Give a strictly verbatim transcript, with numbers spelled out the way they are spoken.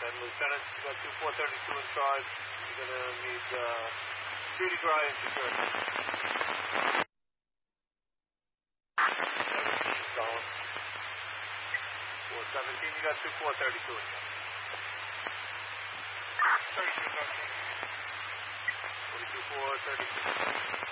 And Lieutenant, you got two four thirty-two in charge. You're going to need uh, duty dry and security. four seventeen, you got two four thirty-two in charge. thirty-two, thirty-two. forty-two four thirty-two.